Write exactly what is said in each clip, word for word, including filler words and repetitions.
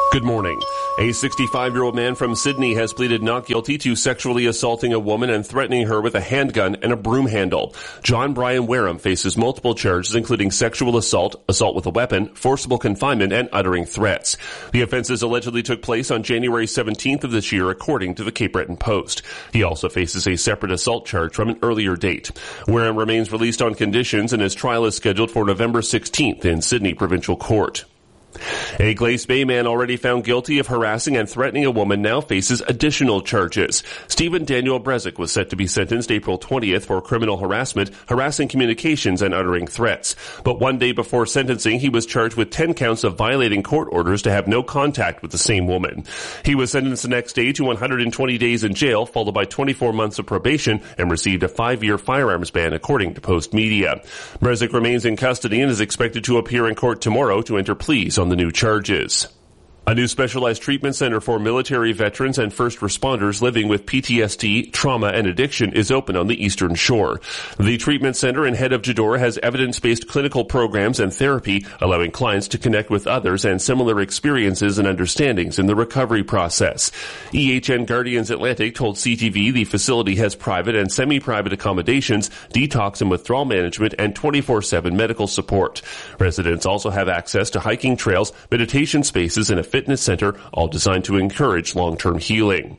Good morning. A sixty-five-year-old man from Sydney has pleaded not guilty to sexually assaulting a woman and threatening her with a handgun and a broom handle. John Brian Wareham faces multiple charges, including sexual assault, assault with a weapon, forcible confinement, and uttering threats. The offenses allegedly took place on January seventeenth of this year, according to the Cape Breton Post. He also faces a separate assault charge from an earlier date. Wareham remains released on conditions, and his trial is scheduled for November sixteenth in Sydney Provincial Court. A Glace Bay man already found guilty of harassing and threatening a woman now faces additional charges. Stephen Daniel Brezick was set to be sentenced April twentieth for criminal harassment, harassing communications, and uttering threats. But one day before sentencing, he was charged with ten counts of violating court orders to have no contact with the same woman. He was sentenced the next day to one hundred twenty days in jail, followed by twenty-four months of probation, and received a five-year firearms ban, according to Post Media. Brezick remains in custody and is expected to appear in court tomorrow to enter pleas on the new charges. A new specialized treatment center for military veterans and first responders living with P T S D, trauma, and addiction is open on the Eastern Shore. The treatment center in Head of Jeddah has evidence-based clinical programs and therapy, allowing clients to connect with others and similar experiences and understandings in the recovery process. E H N Guardians Atlantic told C T V the facility has private and semi-private accommodations, detox and withdrawal management, and twenty-four seven medical support. Residents also have access to hiking trails, meditation spaces, and a fitness center, all designed to encourage long-term healing.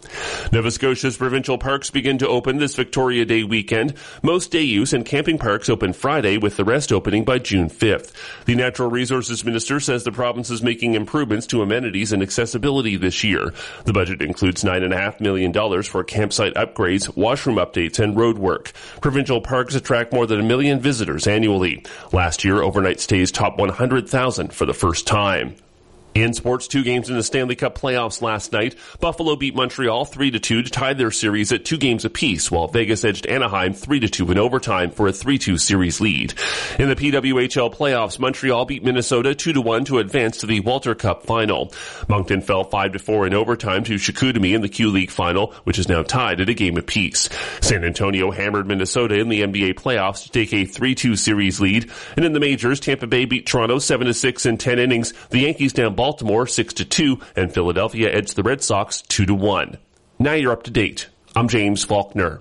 Nova Scotia's provincial parks begin to open this Victoria Day weekend. Most day use and camping parks open Friday, with the rest opening by June fifth. The Natural Resources Minister says the province is making improvements to amenities and accessibility this year. The budget includes nine point five million dollars for campsite upgrades, washroom updates, and road work. Provincial parks attract more than a million visitors annually. Last year, overnight stays topped one hundred thousand for the first time. In sports, two games in the Stanley Cup playoffs last night. Buffalo beat Montreal three to two to tie their series at two games apiece, while Vegas edged Anaheim three to two in overtime for a three two series lead. In the P W H L playoffs, Montreal beat Minnesota two to one to advance to the Walter Cup final. Moncton fell five to four in overtime to Chicoutimi in the Q-League final, which is now tied at a game apiece. San Antonio hammered Minnesota in the N B A playoffs to take a three two series lead. And in the majors, Tampa Bay beat Toronto seven to six in ten innings. The Yankees down Baltimore six to two, and Philadelphia edged the Red Sox two to one. Now you're up to date. I'm James Faulkner.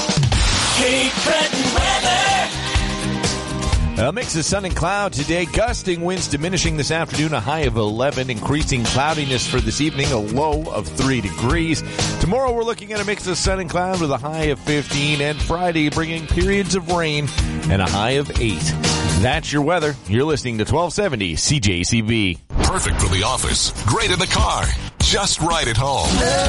Cape Breton weather. A mix of sun and cloud today. Gusting winds diminishing this afternoon, a high of eleven. Increasing cloudiness for this evening, a low of three degrees. Tomorrow we're looking at a mix of sun and cloud with a high of fifteen. And Friday bringing periods of rain and a high of eight. That's your weather. You're listening to twelve seventy C J C V. Perfect for the office, great in the car, just right at home.